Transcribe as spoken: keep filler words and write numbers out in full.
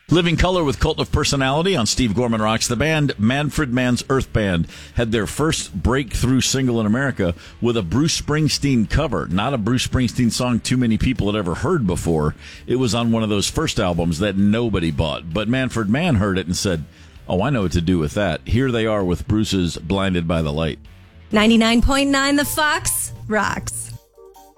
Living Color with Cult of Personality on Steve Gorman Rocks the Band. Manfred Mann's Earth Band had their first breakthrough single in America with a Bruce Springsteen cover. Not a Bruce Springsteen song too many people had ever heard before. It was on one of those first albums that nobody bought. But Manfred Mann heard it and said, oh, I know what to do with that. Here they are with Bruce's Blinded by the Light. ninety-nine point nine The Fox rocks.